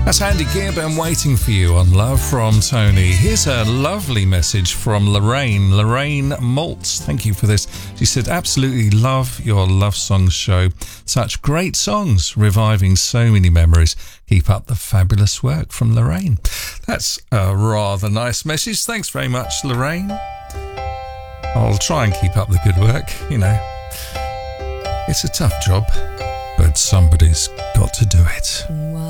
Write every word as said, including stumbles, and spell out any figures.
That's Andy Gibb and Waiting for You on Love from Tony. Here's a lovely message from Lorraine. Lorraine Maltz, thank you for this. She said, absolutely love your Love Songs show. Such great songs, reviving so many memories. Keep up the fabulous work, from Lorraine. That's a rather nice message. Thanks very much, Lorraine. I'll try and keep up the good work, you know. It's a tough job, but somebody's got to do it.